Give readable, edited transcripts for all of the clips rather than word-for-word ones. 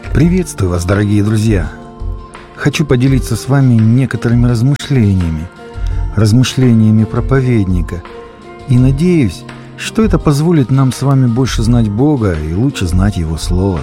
Приветствую вас, дорогие друзья! Хочу поделиться с вами некоторыми размышлениями проповедника. И надеюсь, что это позволит нам с вами больше знать Бога и лучше знать Его Слово.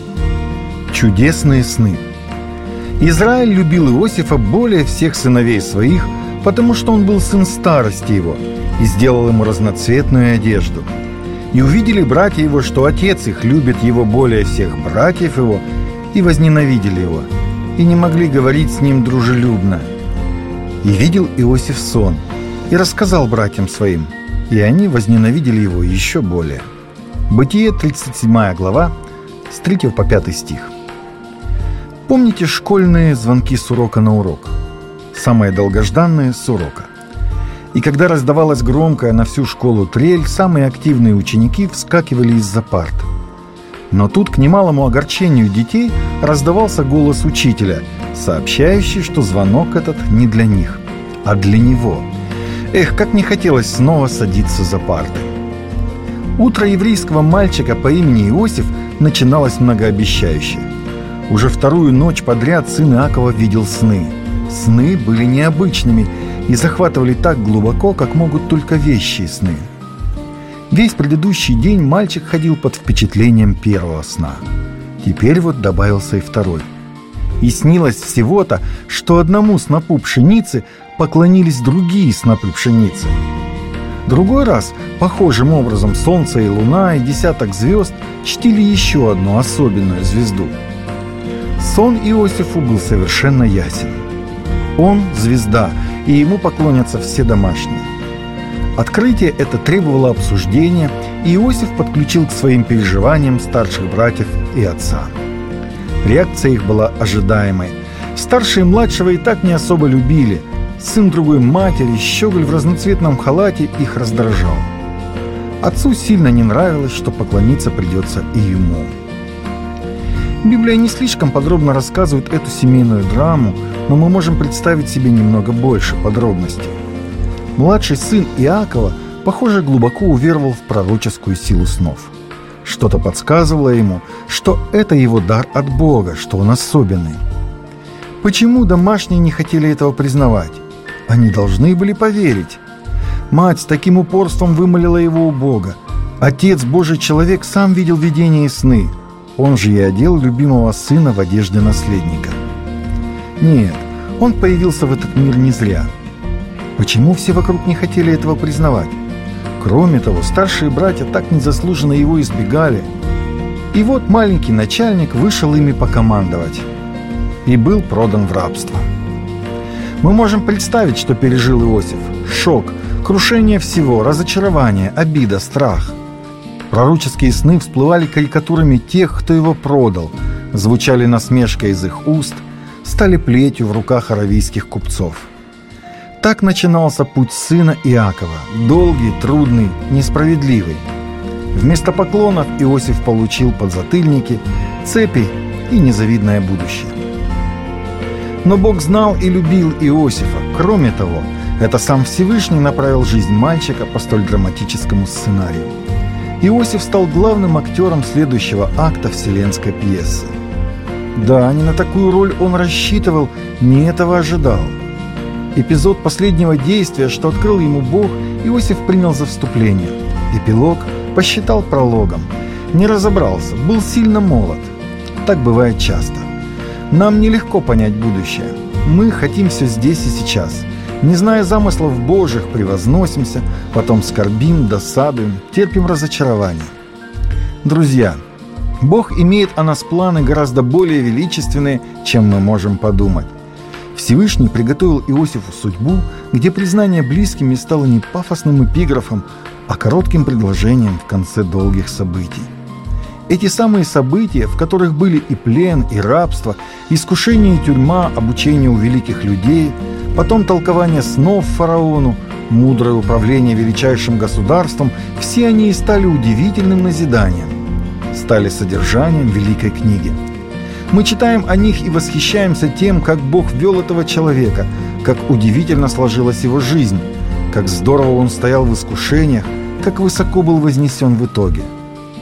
Чудесные сны. Израиль любил Иосифа более всех сыновей своих, потому что он был сын старости его, и сделал ему разноцветную одежду. И увидели братья его, что отец их любит его более всех братьев его, и возненавидели его, и не могли говорить с ним дружелюбно. И видел Иосиф сон, и рассказал братьям своим, и они возненавидели его еще более. Бытие, 37 глава, с 3 по 5 стих. Помните школьные звонки с урока на урок? Самые долгожданные с урока. И когда раздавалась громкая на всю школу трель, самые активные ученики вскакивали из-за парт. Но тут, к немалому огорчению детей, раздавался голос учителя, сообщающий, что звонок этот не для них, а для него. Эх, как не хотелось снова садиться за парты. Утро еврейского мальчика по имени Иосиф начиналось многообещающе. Уже вторую ночь подряд сын Иакова видел сны. Сны были необычными и захватывали так глубоко, как могут только вещие сны. Весь предыдущий день мальчик ходил под впечатлением первого сна. Теперь вот добавился и второй. И снилось всего-то, что одному снопу пшеницы поклонились другие снопы пшеницы. Другой раз похожим образом солнце и луна и десяток звезд чтили еще одну особенную звезду. Сон Иосифу был совершенно ясен. Он – звезда, и ему поклонятся все домашние. Открытие это требовало обсуждения, и Иосиф подключил к своим переживаниям старших братьев и отца. Реакция их была ожидаемой. Старшие младшего и так не особо любили. Сын другой матери, щеголь в разноцветном халате, их раздражал. Отцу сильно не нравилось, что поклониться придется и ему. Библия не слишком подробно рассказывает эту семейную драму, но мы можем представить себе немного больше подробностей. Младший сын Иакова, похоже, глубоко уверовал в пророческую силу снов. Что-то подсказывало ему, что это его дар от Бога, что он особенный. Почему домашние не хотели этого признавать? Они должны были поверить. Мать с таким упорством вымолила его у Бога. Отец, Божий человек, сам видел видения и сны. Он же и одел любимого сына в одежды наследника. Нет, он появился в этот мир не зря. Почему все вокруг не хотели этого признавать? Кроме того, старшие братья так незаслуженно его избегали. И вот маленький начальник вышел ими покомандовать. И был продан в рабство. Мы можем представить, что пережил Иосиф. Шок, крушение всего, разочарование, обида, страх. Пророческие сны всплывали карикатурами тех, кто его продал, звучали насмешкой из их уст, стали плетью в руках аравийских купцов. Так начинался путь сына Иакова, долгий, трудный, несправедливый. Вместо поклонов Иосиф получил подзатыльники, цепи и незавидное будущее. Но Бог знал и любил Иосифа. Кроме того, это сам Всевышний направил жизнь мальчика по столь драматическому сценарию. Иосиф стал главным актером следующего акта вселенской пьесы. Да, не на такую роль он рассчитывал, не этого ожидал. Эпизод последнего действия, что открыл ему Бог, Иосиф принял за вступление. Эпилог посчитал прологом. Не разобрался, был сильно молод. Так бывает часто. Нам нелегко понять будущее. Мы хотим все здесь и сейчас. Не зная замыслов Божьих, превозносимся, потом скорбим, досадуем, терпим разочарование. Друзья, Бог имеет о нас планы гораздо более величественные, чем мы можем подумать. Всевышний приготовил Иосифу судьбу, где признание близкими стало не пафосным эпиграфом, а коротким предложением в конце долгих событий. Эти самые события, в которых были и плен, и рабство, искушение и тюрьма, обучение у великих людей, потом толкование снов фараону, мудрое управление величайшим государством, все они и стали удивительным назиданием, стали содержанием великой книги. Мы читаем о них и восхищаемся тем, как Бог вел этого человека, как удивительно сложилась его жизнь, как здорово он стоял в искушениях, как высоко был вознесен в итоге.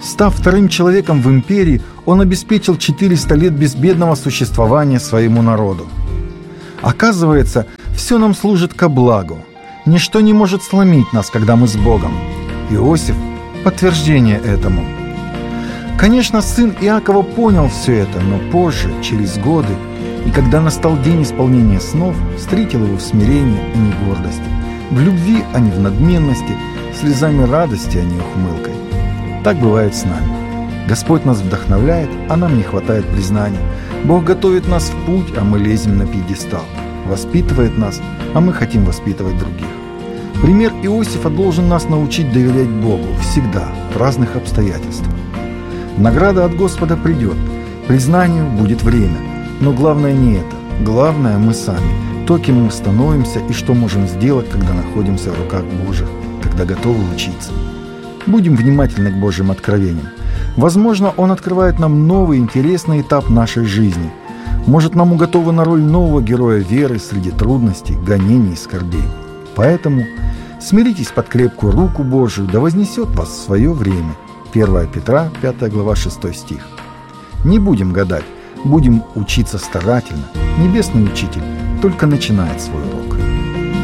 Став вторым человеком в империи, он обеспечил 400 лет безбедного существования своему народу. Оказывается, все нам служит ко благу. Ничто не может сломить нас, когда мы с Богом. Иосиф – подтверждение этому. Конечно, сын Иакова понял все это, но позже, через годы, и когда настал день исполнения снов, встретил его в смирении, а не гордости, в любви, а не в надменности, слезами радости, а не ухмылкой. Так бывает с нами. Господь нас вдохновляет, а нам не хватает признания. Бог готовит нас в путь, а мы лезем на пьедестал. Воспитывает нас, а мы хотим воспитывать других. Пример Иосифа должен нас научить доверять Богу всегда, в разных обстоятельствах. Награда от Господа придет, признанию будет время. Но главное не это. Главное мы сами, то, кем мы становимся и что можем сделать, когда находимся в руках Божьих, когда готовы учиться. Будем внимательны к Божьим откровениям. Возможно, Он открывает нам новый интересный этап нашей жизни. Может, нам уготована роль нового героя веры среди трудностей, гонений и скорбей. Поэтому смиритесь под крепкую руку Божию, да вознесет вас в свое время. 1 Петра, 5 глава, 6 стих. Не будем гадать, будем учиться старательно. Небесный учитель только начинает свой урок.